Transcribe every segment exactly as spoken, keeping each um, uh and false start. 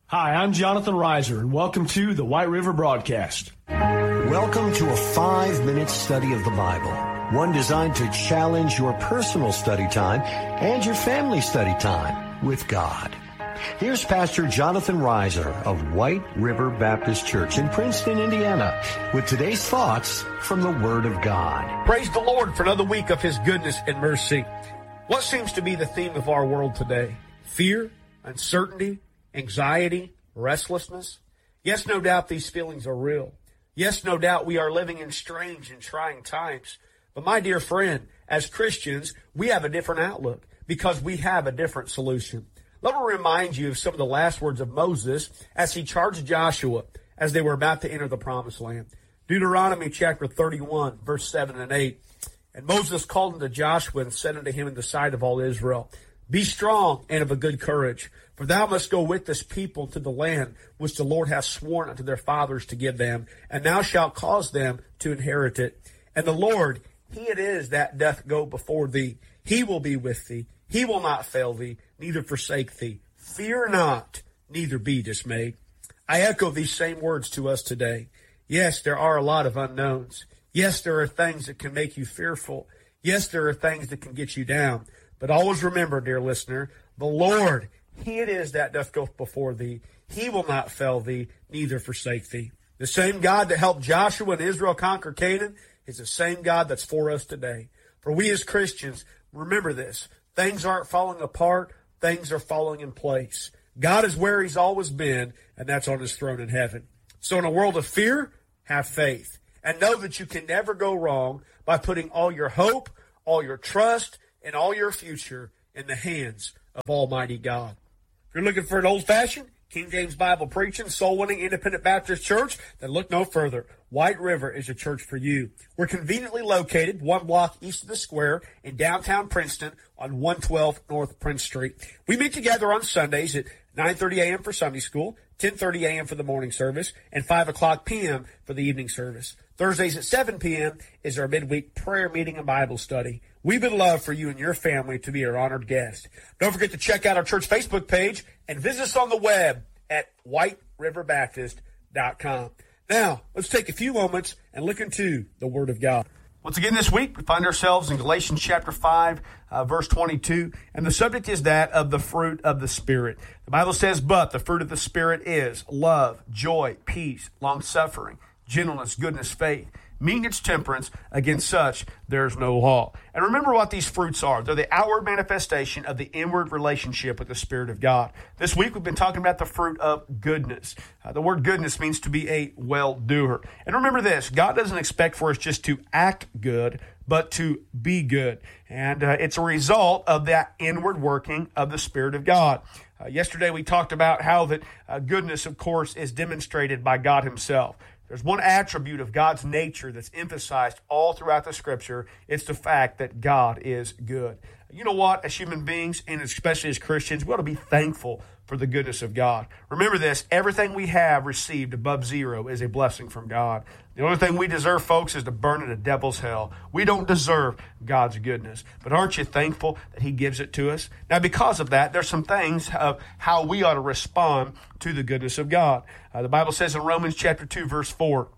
Hi, I'm Jonathan Reiser, and welcome to the White River Broadcast. Welcome to a five-minute study of the Bible, one designed to challenge your personal study time and your family study time with God. Here's Pastor Jonathan Reiser of White River Baptist Church in Princeton, Indiana, with today's thoughts from the Word of God. Praise the Lord for another week of His goodness and mercy. What seems to be the theme of our world today? Fear, uncertainty, anxiety, restlessness. Yes, no doubt these feelings are real. Yes, no doubt we are living in strange and trying times. But my dear friend, as Christians, we have a different outlook because we have a different solution. Let me remind you of some of the last words of Moses as he charged Joshua as they were about to enter the promised land. Deuteronomy chapter thirty-one, verse seven and eight. And Moses called unto Joshua and said unto him in the sight of all Israel, Be strong and of a good courage, for thou must go with this people to the land which the Lord hath sworn unto their fathers to give them, and thou shalt cause them to inherit it. And the Lord, He it is that doth go before thee. He will be with thee. He will not fail thee, neither forsake thee. Fear not, neither be dismayed. I echo these same words to us today. Yes, there are a lot of unknowns. Yes, there are things that can make you fearful. Yes, there are things that can get you down. But always remember, dear listener, the Lord, He it is that doth go before thee. He will not fail thee, neither forsake thee. The same God that helped Joshua and Israel conquer Canaan is the same God that's for us today. For we as Christians, remember this. Things aren't falling apart. Things are falling in place. God is where He's always been, and that's on His throne in heaven. So in a world of fear, have faith. And know that you can never go wrong by putting all your hope, all your trust, and all your future in the hands of Almighty God. If you're looking for an old-fashioned, King James Bible preaching, soul-winning, independent Baptist church, then look no further. White River is a church for you. We're conveniently located one block east of the square in downtown Princeton on one twelve North Prince Street. We meet together on Sundays at nine thirty a.m. for Sunday school, ten thirty a.m. for the morning service, and five o'clock p.m. for the evening service. Thursdays at seven p.m. is our midweek prayer meeting and Bible study. We would love for you and your family to be our honored guest. Don't forget to check out our church Facebook page and visit us on the web at white river baptist dot com. Now, let's take a few moments and look into the Word of God. Once again this week, we find ourselves in Galatians chapter five, uh, verse twenty-two, and the subject is that of the fruit of the Spirit. The Bible says, But the fruit of the Spirit is love, joy, peace, long-suffering, gentleness, goodness, faith, meekness, temperance. Against such there is no law. And remember what these fruits are. They're the outward manifestation of the inward relationship with the Spirit of God. This week we've been talking about the fruit of goodness. Uh, the word goodness means to be a well-doer. And remember this, God doesn't expect for us just to act good, but to be good. And uh, it's a result of that inward working of the Spirit of God. Uh, yesterday we talked about how that uh, goodness, of course, is demonstrated by God Himself. There's one attribute of God's nature that's emphasized all throughout the Scripture. It's the fact that God is good. You know what? As human beings, and especially as Christians, we ought to be thankful for the goodness of God. Remember this, everything we have received above zero is a blessing from God. The only thing we deserve, folks, is to burn in a devil's hell. We don't deserve God's goodness. But aren't you thankful that He gives it to us? Now, because of that, there's some things of how we ought to respond to the goodness of God. Uh, the Bible says in Romans chapter two, verse four,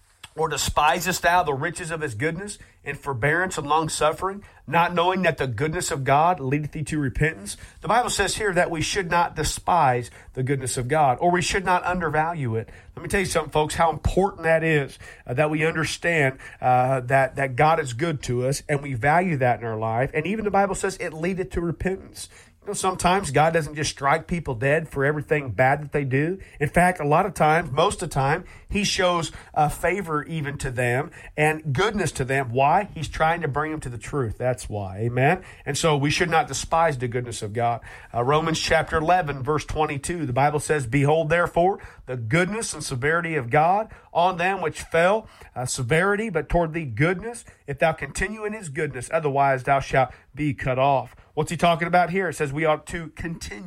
Or despisest thou the riches of His goodness and forbearance and long-suffering, not knowing that the goodness of God leadeth thee to repentance? The Bible says here that we should not despise the goodness of God, or we should not undervalue it. Let me tell you something, folks, how important that is, uh, that we understand uh, that, that God is good to us, and we value that in our life. And even the Bible says it leadeth to repentance. You know, sometimes God doesn't just strike people dead for everything bad that they do. In fact, a lot of times, most of the time, He shows uh, favor even to them and goodness to them. Why? He's trying to bring them to the truth. That's why. Amen? And so we should not despise the goodness of God. Uh, Romans chapter eleven, verse twenty-two, the Bible says, Behold, therefore, the goodness and severity of God on them which fell, uh, severity, but toward thee goodness, if thou continue in His goodness, otherwise thou shalt be cut off. What's he talking about here? It says we ought to continue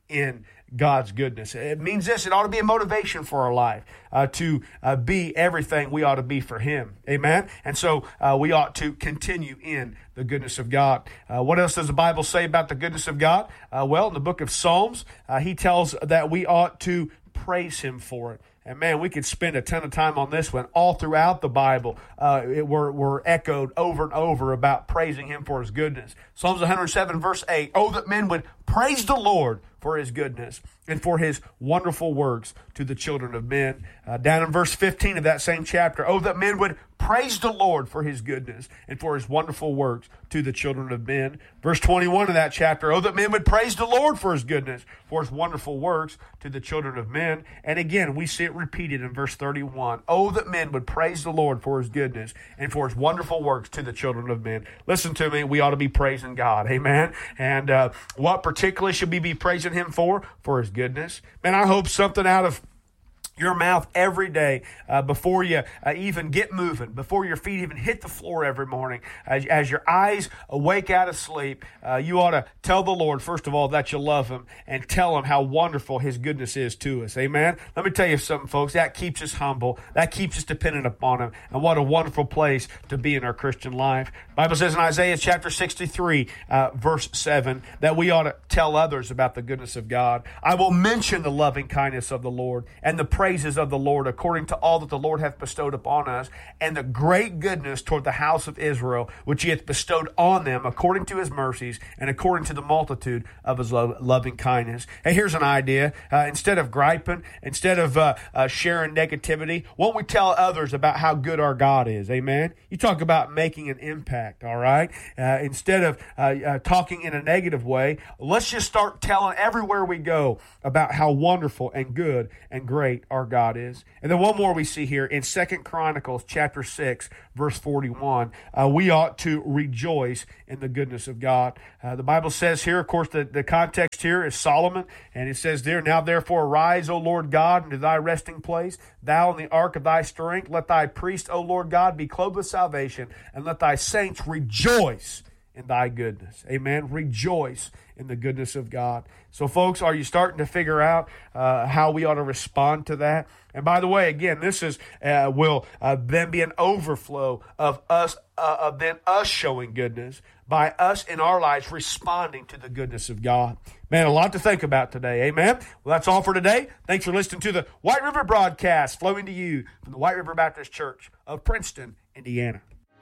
in God's goodness. It means this, it ought to be a motivation for our life, uh, to uh, be everything we ought to be for Him. Amen? And so uh, we ought to continue in the goodness of God. Uh, what else does the Bible say about the goodness of God? Uh, well, in the book of Psalms, uh, he tells that we ought to praise Him for it. And man, we could spend a ton of time on this one. All throughout the Bible, uh, it, we're, we're echoed over and over about praising Him for His goodness. Psalms one hundred seven, verse eight, "Oh, that men would praise the Lord for His goodness and for His wonderful works to the children of men." Uh, down in verse fifteen of that same chapter, "Oh, that men would praise the Lord for His goodness and for His wonderful works to the children of men." Verse twenty-one of that chapter, "Oh, that men would praise the Lord for His goodness, for His wonderful works to the children of men." And again, we see it repeated in verse thirty-one. "Oh, that men would praise the Lord for His goodness and for His wonderful works to the children of men." Listen to me, we ought to be praising God. Amen? And uh, what particularly should we be praising Him for? For His goodness. Man, I hope something out of your mouth every day uh, before you uh, even get moving, before your feet even hit the floor every morning. As, as your eyes awake out of sleep, uh, you ought to tell the Lord, first of all, that you love Him and tell Him how wonderful His goodness is to us. Amen? Let me tell you something, folks. That keeps us humble. That keeps us dependent upon Him. And what a wonderful place to be in our Christian life. The Bible says in Isaiah chapter sixty-three, uh, verse seven, that we ought to tell others about the goodness of God. "I will mention the loving kindness of the Lord and the praises of the Lord according to all that the Lord hath bestowed upon us, and the great goodness toward the house of Israel, which He hath bestowed on them according to His mercies and according to the multitude of His lo- loving kindness." Hey, here's an idea. Uh, instead of griping, instead of uh, uh, sharing negativity, won't we tell others about how good our God is? Amen? You talk about making an impact, all right? Uh, instead of uh, uh, talking in a negative way, let's just start telling everywhere we go about how wonderful and good and great our God is. And then one more we see here in Second Chronicles chapter six, verse forty-one. Uh, we ought to rejoice in the goodness of God. Uh, the Bible says here, of course, the, the context here is Solomon, and it says there, "Now therefore arise, O Lord God, into thy resting place, thou in the ark of thy strength. Let thy priests, O Lord God, be clothed with salvation, and let thy saints rejoice in thy goodness." Amen. Rejoice in the goodness of God. So, folks, are you starting to figure out uh, how we ought to respond to that? And by the way, again, this is uh, will uh, then be an overflow of us, uh, of then us showing goodness by us in our lives responding to the goodness of God. Man, a lot to think about today. Amen. Well, that's all for today. Thanks for listening to the White River broadcast, flowing to you from the White River Baptist Church of Princeton, Indiana.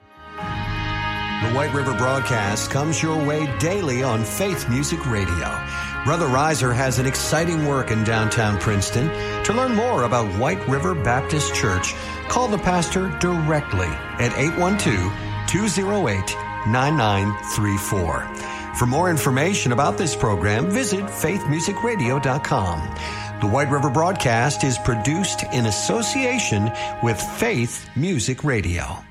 The White River broadcast comes your way daily on Faith Music Radio. Brother Reiser has an exciting work in downtown Princeton. To learn more about White River Baptist Church, call the pastor directly at eight one two, two oh eight, nine nine three four. For more information about this program, visit faith music radio dot com. The White River broadcast is produced in association with Faith Music Radio.